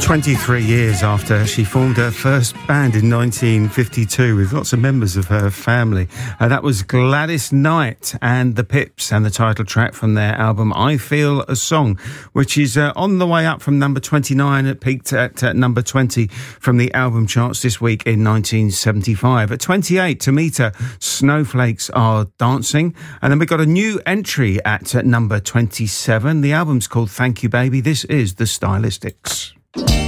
23 years after she formed her first band in 1952 with lots of members of her family. That was Gladys Knight and the Pips, and the title track from their album I Feel a Song, which is on the way up from number 29. It peaked at number 20 from the album charts this week in 1975. At 28, Tomita, Snowflakes Are Dancing. And then we got a new entry at number 27. The album's called Thank You Baby. This is The Stylistics.